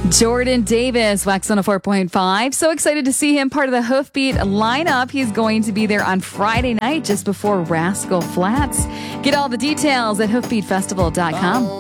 Jordan Davis, Wax 104.5. So excited to see him part of the Hoofbeat lineup. He's going to be there on Friday night just before Rascal Flats. Get all the details at hoofbeatfestival.com.